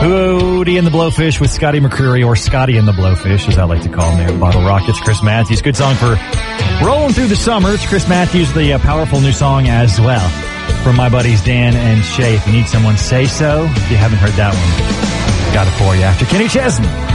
Hootie and the Blowfish with Scotty McCreery, or Scotty and the Blowfish, as I like to call him there. Bottle Rockets, Chris Matthews. Good song for rolling through the summer. It's Chris Matthews, the powerful new song as well from my buddies Dan and Shay. If you need someone, say so. If you haven't heard that one, got it for you after Kenny Chesney.